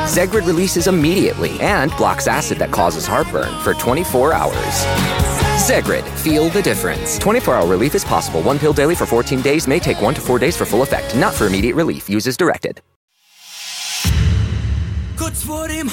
Zegrid releases immediately and blocks acid that causes heartburn for 24 hours. Zegrid, feel the difference. 24-hour relief is possible. One pill daily for 14 days may take 1 to 4 days for full effect. Not for immediate relief. Use as directed. Kurz vor dem